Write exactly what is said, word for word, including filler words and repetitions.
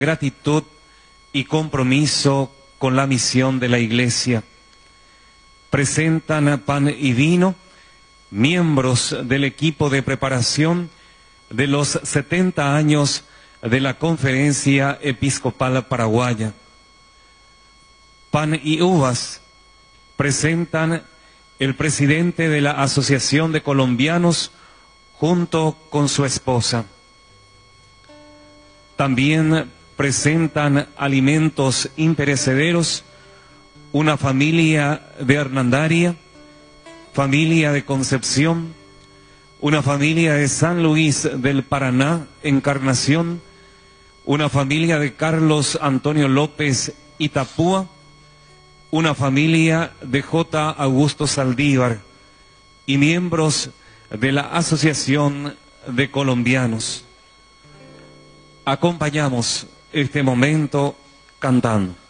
gratitud y compromiso con la misión de la Iglesia. Presentan pan y vino miembros del equipo de preparación de los setenta años de la Conferencia Episcopal Paraguaya. Pan y uvas presentan el presidente de la Asociación de Colombianos junto con su esposa. También presentan alimentos imperecederos una familia de Hernandaria, familia de Concepción, una familia de San Luis del Paraná, Encarnación, una familia de Carlos Antonio López Itapúa, una familia de J. Augusto Saldívar y miembros de la Asociación de Colombianos. Acompañamos este momento cantando.